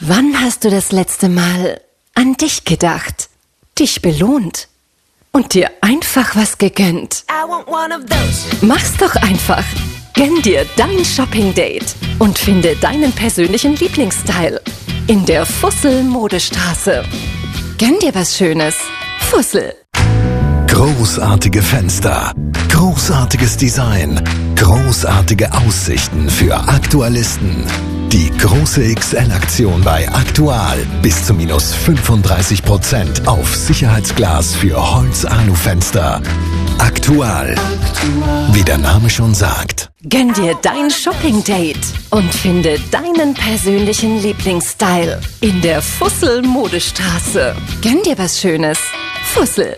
Wann hast du das letzte Mal an dich gedacht, dich belohnt und dir einfach was gegönnt? Mach's doch einfach. Gönn dir dein Shopping-Date und finde deinen persönlichen Lieblingsstyle in der Fussel-Modestraße. Gönn dir was Schönes. Fussel. Großartige Fenster, großartiges Design, großartige Aussichten für Aktualisten. Die große XL-Aktion bei Aktual. Bis zu minus 35% auf Sicherheitsglas für Holz-Alu-Fenster. Aktual. Wie der Name schon sagt. Gönn dir dein Shopping-Date und finde deinen persönlichen Lieblingsstyle in der Fussel-Modestraße. Gönn dir was Schönes. Fussel.